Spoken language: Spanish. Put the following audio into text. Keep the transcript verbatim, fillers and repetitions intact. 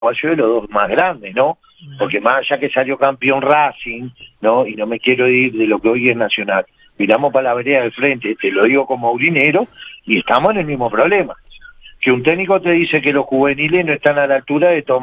de los dos más grandes, ¿no? Porque más allá que salió campeón Racing, ¿no? Y no me quiero ir de lo que hoy es Nacional. Miramos para la vereda del frente, te lo digo como urinero, y estamos en el mismo problema. Que un técnico te dice que los juveniles no están a la altura de tomar